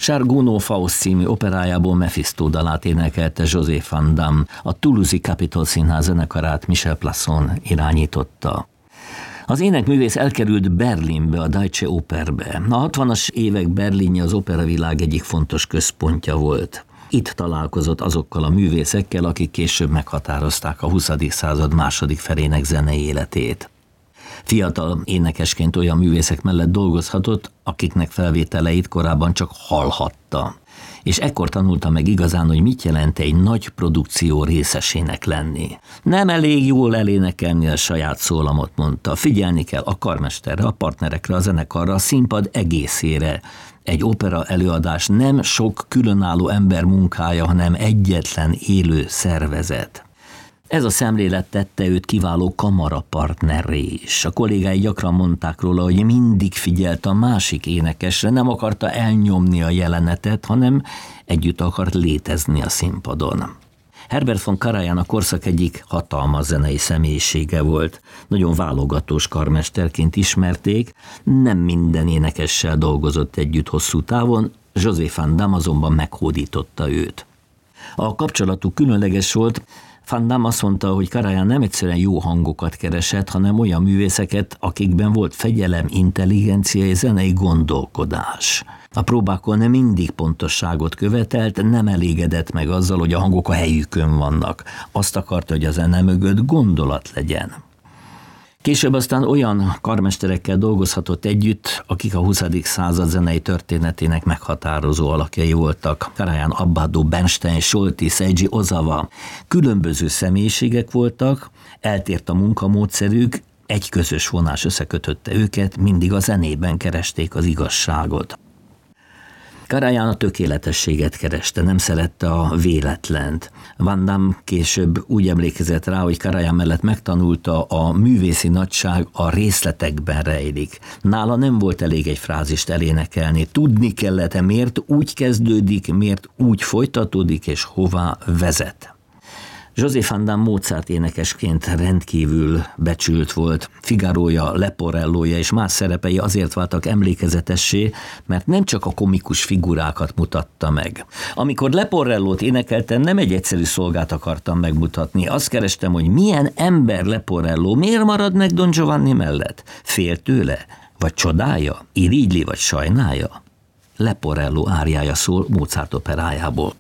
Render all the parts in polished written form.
Charles Gounod Faust című operájából Mephisto dalát énekelte José Van Damme, a Toulouse-i Capitol Színház zenekarát Michel Plasson irányította. Az énekművész elkerült Berlinbe, a Deutsche Operbe. A 60-as évek Berlinje az operavilág egyik fontos központja volt. Itt találkozott azokkal a művészekkel, akik később meghatározták a 20. század második felének zenei életét. Fiatal énekesként olyan művészek mellett dolgozhatott, akiknek felvételeit korábban csak hallhatta. És ekkor tanulta meg igazán, hogy mit jelent egy nagy produkció részesének lenni. Nem elég jól elénekelni a saját szólamot, mondta. Figyelni kell a karmesterre, a partnerekre, a zenekarra, a színpad egészére. Egy opera előadás nem sok különálló ember munkája, hanem egyetlen élő szervezet. Ez a szemlélet tette őt kiváló kamarapartnerré is. A kollégái gyakran mondták róla, hogy mindig figyelt a másik énekesre, nem akarta elnyomni a jelenetet, hanem együtt akart létezni a színpadon. Herbert von Karajan a korszak egyik hatalmas zenei személyisége volt. Nagyon válogatós karmesterként ismerték, nem minden énekessel dolgozott együtt hosszú távon, José Van Damme azonban meghódította őt. A kapcsolatuk különleges volt. Van Damme azt mondta, hogy Karajan nem egyszerűen jó hangokat keresett, hanem olyan művészeket, akikben volt fegyelem, intelligencia és zenei gondolkodás. A próbákon nem mindig pontosságot követelt, nem elégedett meg azzal, hogy a hangok a helyükön vannak. Azt akarta, hogy a zene mögött gondolat legyen. Később aztán olyan karmesterekkel dolgozhatott együtt, akik a 20. század zenei történetének meghatározó alakjai voltak. Karajan, Abbado, Bernstein, Solti, Seiji Ozawa. Különböző személyiségek voltak, eltért a munkamódszerük, egy közös vonás összekötötte őket, mindig a zenében keresték az igazságot. Karajan a tökéletességet kereste, nem szerette a véletlent. Van Damme később úgy emlékezett rá, hogy Karajan mellett megtanulta, a művészi nagyság a részletekben rejlik. Nála nem volt elég egy frázist elénekelni, tudni kellett, miért úgy kezdődik, miért úgy folytatódik és hová vezet. José Van Damme Mozart énekesként rendkívül becsült volt. Figarója, Leporellója és más szerepei azért váltak emlékezetessé, mert nem csak a komikus figurákat mutatta meg. Amikor Leporellót énekeltem, nem egy egyszerű szolgát akartam megmutatni. Azt kerestem, hogy milyen ember Leporelló, miért marad meg Don Giovanni mellett? Fél tőle? Vagy csodálja? Irigyli vagy sajnálja? Leporelló áriája szól Mozart operájából.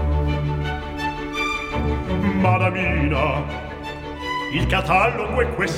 Madamina, il catalogo è questo.